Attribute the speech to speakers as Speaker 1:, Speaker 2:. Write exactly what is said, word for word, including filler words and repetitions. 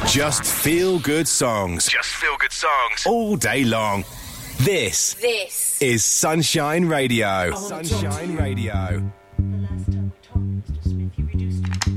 Speaker 1: Just feel good songs. Just feel good songs. All day long. This.
Speaker 2: This.
Speaker 1: Is Sunshine Radio. Sunshine Radio.